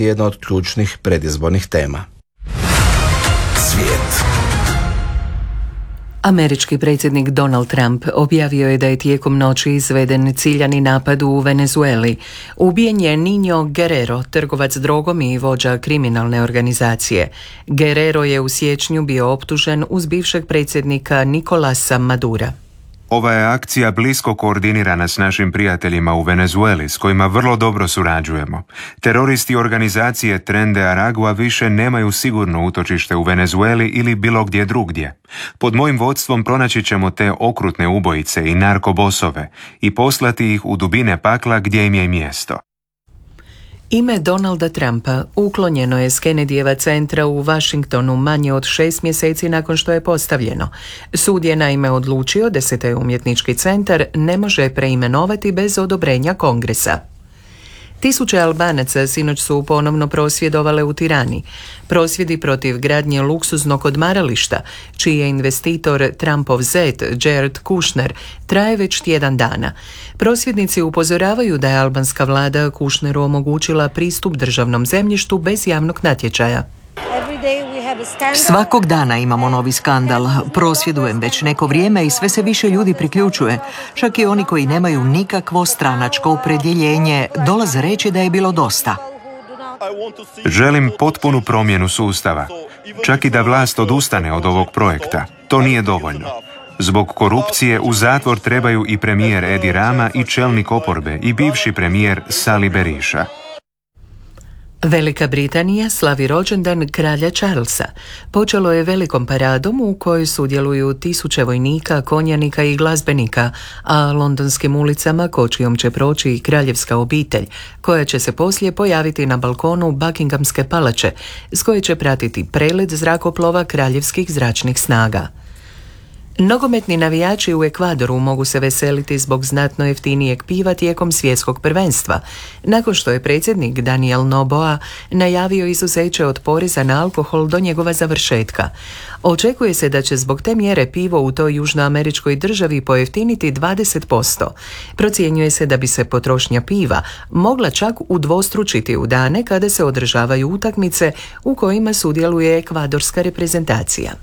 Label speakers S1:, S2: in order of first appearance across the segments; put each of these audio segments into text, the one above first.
S1: biti jedna od ključnih predizbornih tema.
S2: Svijet.
S3: Američki predsjednik Donald Trump objavio je da je tijekom noći izveden ciljani napad u Venezueli. Ubijen je Niño Guerrero, trgovac drogom i vođa kriminalne organizacije. Guerrero je u siječnju bio optužen uz bivšeg predsjednika Nicolasa Madura.
S4: Ova je akcija blisko koordinirana s našim prijateljima u Venezueli, s kojima vrlo dobro surađujemo. Teroristi organizacije Tren de Aragua više nemaju sigurno utočište u Venezueli ili bilo gdje drugdje. Pod mojim vodstvom pronaći ćemo te okrutne ubojice i narkobosove i poslati ih u dubine pakla gdje im je mjesto.
S3: Ime Donalda Trumpa uklonjeno je s Kennedyjeva centra u Washingtonu manje od 6 mjeseci nakon što je postavljeno. Sud je naime odlučio da se taj umjetnički centar ne može preimenovati bez odobrenja Kongresa. Tisuće Albanaca sinoć su ponovno prosvjedovale u Tirani. Prosvjedi protiv gradnje luksuznog odmarališta, čiji je investitor Trumpov zet Jared Kushner, traje već tjedan dana. Prosvjednici upozoravaju da je albanska vlada Kushneru omogućila pristup državnom zemljištu bez javnog natječaja.
S5: Svakog dana imamo novi skandal. Prosvjedujem već neko vrijeme i sve se više ljudi priključuje. Čak i oni koji nemaju nikakvo stranačko opredjeljenje dolaze reći da je bilo dosta.
S4: Želim potpunu promjenu sustava. Čak i da vlast odustane od ovog projekta. To nije dovoljno. Zbog korupcije u zatvor trebaju i premijer Edi Rama i čelnik oporbe i bivši premijer Sali Berisha.
S3: Velika Britanija slavi rođendan kralja Charlesa. Počelo je velikom paradom u kojoj sudjeluju tisuće vojnika, konjanika i glazbenika, a londonskim ulicama kočijom će proći i kraljevska obitelj, koja će se poslije pojaviti na balkonu Buckinghamske palače, s koje će pratiti prelet zrakoplova kraljevskih zračnih snaga. Nogometni navijači u Ekvadoru mogu se veseliti zbog znatno jeftinijeg piva tijekom svjetskog prvenstva, nakon što je predsjednik Daniel Noboa najavio izuzeće od poreza na alkohol do njegova završetka. Očekuje se da će zbog te mjere pivo u toj južnoameričkoj državi pojeftiniti 20%. Procjenjuje se da bi se potrošnja piva mogla čak udvostručiti u dane kada se održavaju utakmice u kojima sudjeluje ekvadorska reprezentacija.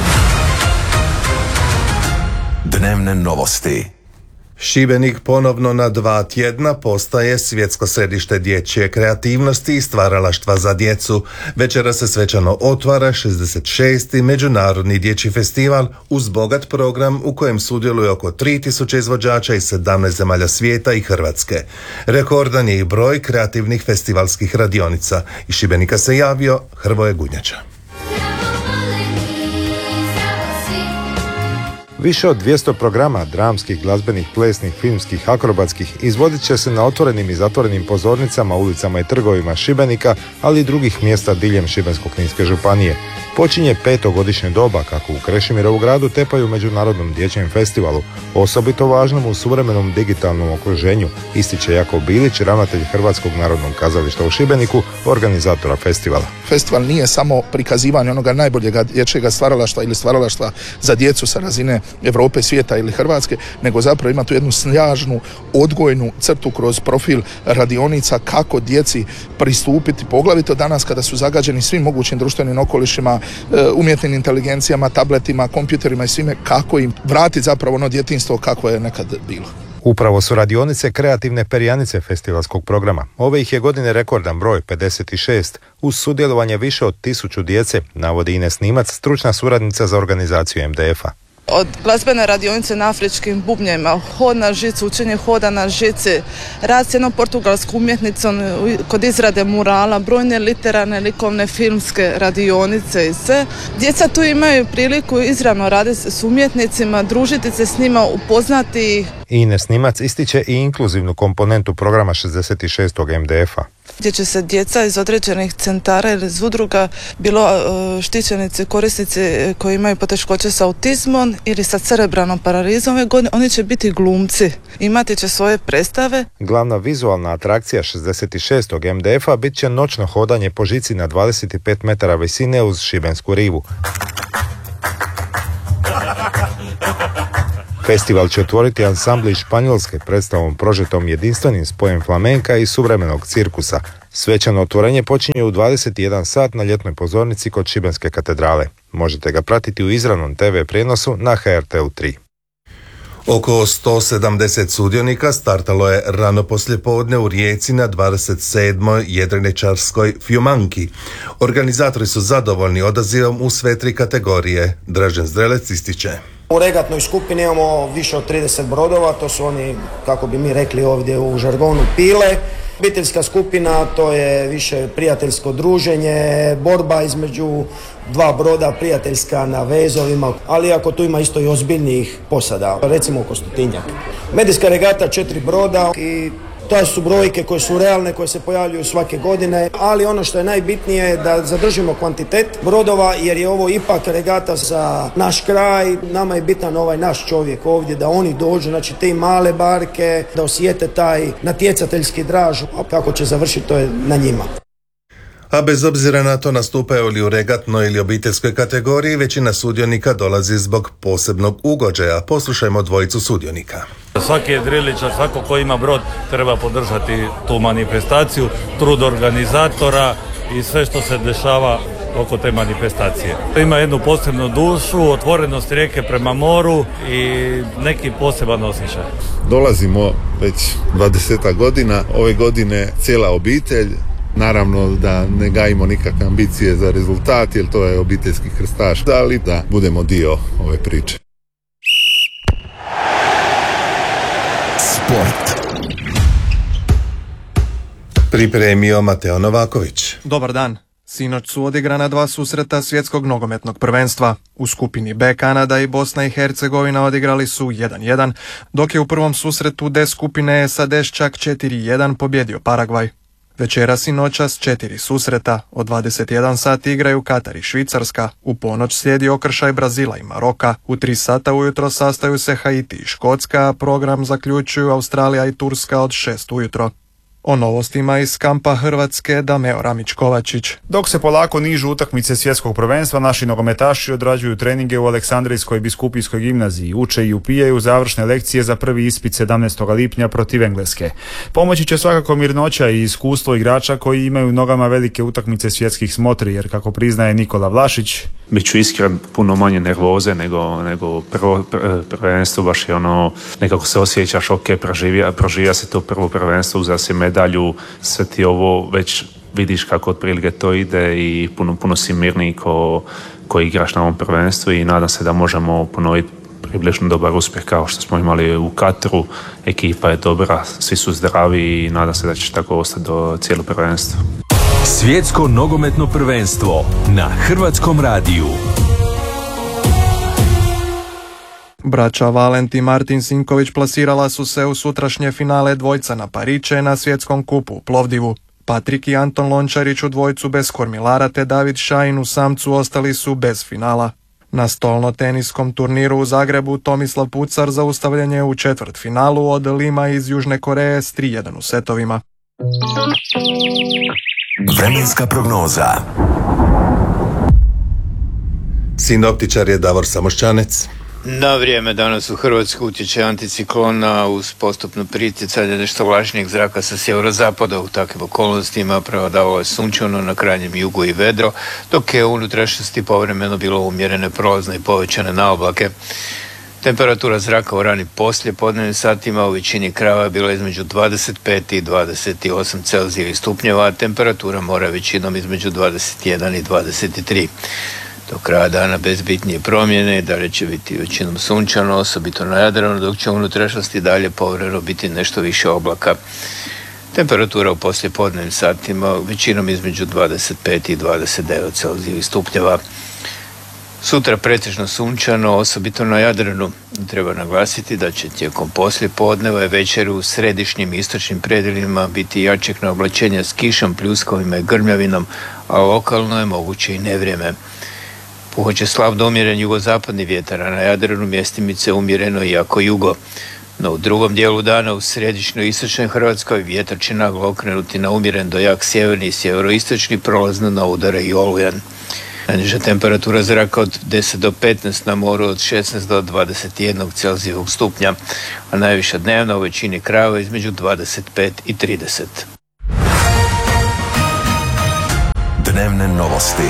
S2: Dnevne novosti.
S6: Šibenik ponovno na 2 tjedna postaje svjetsko središte dječje kreativnosti i stvaralaštva za djecu. Večera se svečano otvara 66. Međunarodni dječji festival uz bogat program u kojem sudjeluje oko 3000 izvođača iz 17 zemalja svijeta i Hrvatske. Rekordan je i broj kreativnih festivalskih radionica. Iz Šibenika se javio Hrvoje Gunjača.
S7: Više od 200 programa dramskih, glazbenih, plesnih, filmskih, akrobatskih izvodit će se na otvorenim i zatvorenim pozornicama, ulicama i trgovima Šibenika, ali i drugih mjesta diljem Šibensko-kninske županije. Počinje 5. godišnje doba kako u Krešimirovu gradu tepaju Međunarodnom dječjem festivalu, osobito važnom u suvremenom digitalnom okruženju, ističe Jakov Bilić, ravnatelj Hrvatskog narodnog kazališta u Šibeniku, organizatora festivala.
S8: Festival nije samo prikazivanje onoga najboljega dječjega stvaralaštva ili stvaralaštva za djecu sa razine Europe, svijeta ili Hrvatske, nego zapravo ima tu jednu snažnu odgojnu crtu kroz profil radionica kako djeci pristupiti, poglavito danas kada su zagađeni svim mogućim društvenim okolišima, umjetnim inteligencijama, tabletima, kompjuterima i svime, kako im vratiti zapravo ono djetinjstvo kako je nekad bilo.
S7: Upravo su radionice kreativne perjanice festivalskog programa. Ove ih je godine rekordan broj, 56, uz sudjelovanje više od 1000 djece, navodi Ines Nimac, stručna suradnica za organizaciju MDF-a.
S9: Od glazbene radionice na afričkim bubnjima, hod na žicu, učenje hoda na žici, rad s jednom portugalskom umjetnicom kod izrade murala, brojne literarne, likovne, filmske radionice i sve. Djeca tu imaju priliku izravno raditi s umjetnicima, družiti se s njima, upoznati ih.
S7: Ines Nimac ističe i inkluzivnu komponentu programa 66. MDF-a.
S9: Gdje će se djeca iz određenih centara ili iz udruga, bilo štićenici, korisnici koji imaju poteškoće sa autizmom ili sa cerebralnom paralizom, oni će biti glumci, imati će svoje predstave.
S7: Glavna vizualna atrakcija 66. MDF-a bit će noćno hodanje po žici na 25 metara visine uz šibensku rivu. Festival će otvoriti ansambli iz Španjolske predstavom prožetom jedinstvenim spojem flamenka i suvremenog cirkusa. Svečano otvorenje počinje u 21 sat na ljetnoj pozornici kod Šibenske katedrale. Možete ga pratiti u izravnom TV prijenosu na HRT-u 3.
S6: Oko 170 sudionika startalo je rano poslijepodne u Rijeci na 27. jedriličarskoj Fjumanki. Organizatori su zadovoljni odazivom u sve 3 kategorije. Dražen Zdrelec ističe.
S10: U regatnoj skupini imamo više od 30 brodova, to su oni, kako bi mi rekli ovdje u žargonu, pile. Obiteljska skupina, to je više prijateljsko druženje, borba između 2 broda prijateljska na vezovima, ali ako tu ima isto i ozbiljnijih posada, recimo oko 100-tinjak. Medijska regata 4 broda i to su brojke koje su realne, koje se pojavljuju svake godine, ali ono što je najbitnije je da zadržimo kvantitet brodova, jer je ovo ipak regata za naš kraj. Nama je bitan ovaj naš čovjek ovdje, da oni dođu, znači te male barke, da osjete taj natjecateljski draž, a kako će završiti to je na njima.
S6: A bez obzira na to nastupaju li u regatnoj ili obiteljskoj kategoriji, većina sudionika dolazi zbog posebnog ugođaja. Poslušajmo dvojicu sudionika.
S11: Svaki jedriličar, svako ko ima brod, treba podržati tu manifestaciju, trud organizatora i sve što se dešava oko te manifestacije. Ima jednu posebnu dušu, otvorenost rijeke prema moru i neki poseban osjećaj.
S12: Dolazimo već 20 godina, ove godine cijela obitelj. Naravno da ne gajimo nikakve ambicije za rezultat, jer to je obiteljski krstaš, ali da budemo dio ove priče.
S2: Sport.
S6: Pripremio Mateo Novaković.
S13: Dobar dan. Sinoć su odigrana 2 susreta svjetskog nogometnog prvenstva. U skupini B Kanada i Bosna i Hercegovina odigrali su 1-1, dok je u prvom susretu D skupine SAD čak 4-1 pobjedio Paragvaj. Večeras i noćas 4 susreta, od 21 sati igraju Katar i Švicarska, u ponoć slijedi okršaj Brazila i Maroka, u 3 sata ujutro sastaju se Haiti i Škotska, a program zaključuju Australija i Turska od 6 ujutro. O novostima iz kampa Hrvatske Dameo Ramić-Kovačić.
S14: Dok se polako nižu utakmice svjetskog prvenstva, naši nogometaši odrađuju treninge u Aleksandrijskoj biskupijskoj gimnaziji, uče i upijaju završne lekcije za prvi ispit 17. lipnja protiv Engleske. Pomoći će svakako mirnoća i iskustvo igrača koji imaju u nogama velike utakmice svjetskih smotri, jer kako priznaje Nikola Vlašić,
S15: bit ću iskren, puno manje nervoze nego prvo prvenstvo, baš je ono, nekako se osjećaš, ok, proživija se to prvo prvenstvo, uzeo si medalju, sve ti ovo već vidiš kako otprilike to ide i puno si mirniji ko igraš na ovom prvenstvu i nadam se da možemo ponoviti približno dobar uspjeh kao što smo imali u Kataru. Ekipa je dobra, svi su zdravi i nadam se da će tako ostati do cijelo prvenstva.
S2: Svjetsko nogometno prvenstvo na Hrvatskom radiju.
S13: Braća Valent i Martin Sinković plasirala su se u sutrašnje finale dvojca na Pariće na svjetskom kupu u Plovdivu. Patrik i Anton Lončarić u dvojcu bez kormilara te David Šajin u samcu ostali su bez finala. Na stolno-teniskom turniru u Zagrebu Tomislav Pucar zaustavljen je u četvrtfinalu od Lima iz Južne Koreje s 3-1 u setovima.
S2: Vremenska prognoza.
S6: Sinoptičar je Davor Samošćanec.
S16: Na vrijeme danas u Hrvatsku utječe anticiklona uz postupno pritjecanje nešto vlažnijeg zraka sa sjeverozapada. U takvim okolnostima prevladavalo je sunčano, na krajnjem jugu i vedro, dok je u unutrašnjosti povremeno bilo umjerene prolazne i povećane naoblake. Temperatura zraka u ranim poslijepodnevnim satima u većini krajeva je bila između 25 i 28 Celzijevih stupnjeva, a temperatura mora većinom između 21 i 23. Do kraja dana bez bitnije promjene, dalje će biti većinom sunčano, osobito na Jadranu, dok će u unutrašnjosti dalje povremeno biti nešto više oblaka. Temperatura u poslijepodnevnim satima većinom između 25 i 29 Celzijevih stupnjeva. Sutra pretežno sunčano, osobito na Jadranu. Treba naglasiti da će tijekom poslijepodneva i večeri u središnjim i istočnim predjelima biti jačeg naoblačenja s kišom, pljuskovima i grmljavinom, a lokalno je moguće i nevrijeme. Puhat slab do umjeren jugozapadni vjetar, a na Jadranu mjestimice umjereno i jako jugo. No u drugom dijelu dana u središnjoj i istočnoj Hrvatskoj vjetar će naglo okrenuti na umjeren do jak sjeverni i sjeveroistočni, prolazno na udara i olujan. Najniža temperatura zraka od 10 do 15 na moru, od 16 do 21 Celzijevog stupnja, a najviša dnevna u većini krajeva između 25 i 30.
S2: Dnevne novosti.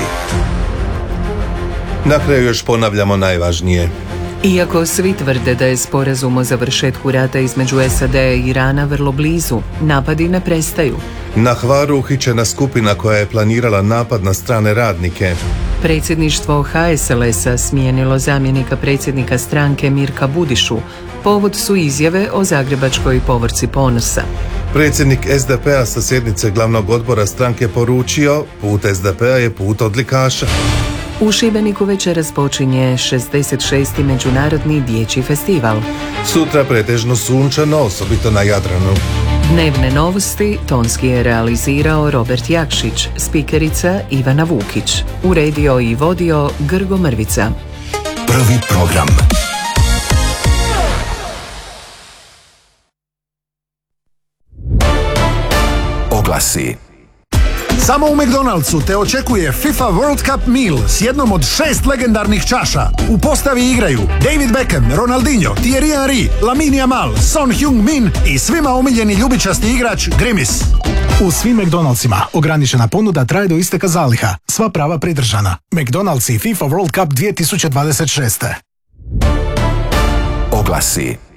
S6: Na kraju još ponavljamo najvažnije.
S3: Iako svi tvrde da je sporazum o završetku rata između SAD-a i Irana vrlo blizu, napadi ne prestaju.
S6: Na Hvaru uhićena skupina koja je planirala napad na strane radnike.
S3: Predsjedništvo HSLS-a smijenilo zamjenika predsjednika stranke Mirka Budišu. Povod su izjave o zagrebačkoj povorci ponosa.
S6: Predsjednik SDP-a sa sjednice glavnog odbora stranke poručio: put SDP-a je put odlikaša.
S3: U Šibeniku večeras počinje 66. Međunarodni dječji festival.
S6: Sutra pretežno sunčano, osobito na Jadranu.
S3: Dnevne novosti tonski je realizirao Robert Jakšić, spikerica Ivana Vukić. Uredio i vodio Grgo Mrvica.
S2: Prvi program. Oglasi.
S17: Samo u McDonald'su te očekuje FIFA World Cup Meal s jednom od 6 legendarnih čaša. U postavi igraju David Beckham, Ronaldinho, Thierry Henry, Lamine Yamal, Son Heung-min i svima omiljeni ljubičasti igrač Grimis.
S18: U svim McDonald'sima ograničena ponuda traje do isteka zaliha. Sva prava pridržana. McDonald's i FIFA World Cup 2026.
S2: Oglasi.